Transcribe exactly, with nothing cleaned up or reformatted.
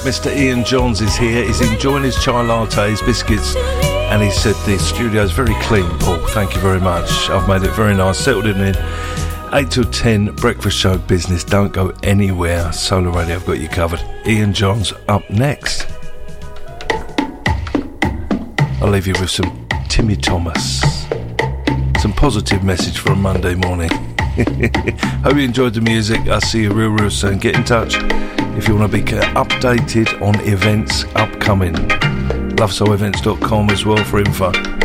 Mister Ian Johns is here. He's enjoying his chai latte, his biscuits, and he said the studio's very clean, Paul. Thank you very much. I've made it very nice, settled it in. eight till ten, breakfast show business. Don't go anywhere. Solar Radio, I've got you covered. Ian Johns up next. I'll leave you with some Timmy Thomas. Some positive message for a Monday morning. Hope you enjoyed the music. I'll see you real, real soon. Get in touch if you want to be updated on events upcoming. love soul events dot com as well for info.